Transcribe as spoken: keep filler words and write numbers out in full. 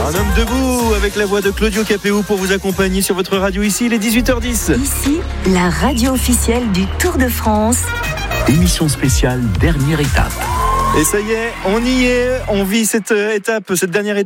Un homme debout avec la voix de Claudio Capéo pour vous accompagner sur votre radio ici, il est dix-huit heures dix. Ici, la radio officielle du Tour de France. Émission spéciale, dernière étape. Et ça y est, on y est, on vit cette étape, cette dernière étape